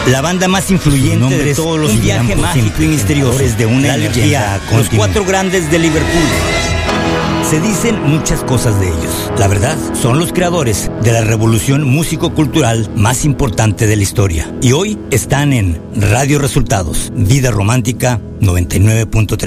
La banda más influyente de todos los tiempos, un viaje mágico y misterioso de una energía, los cuatro grandes de Liverpool. Se dicen muchas cosas de ellos. La verdad, son los creadores de la revolución músico-cultural más importante de la historia. Y hoy están en Radio Resultados, Vida Romántica 99.3.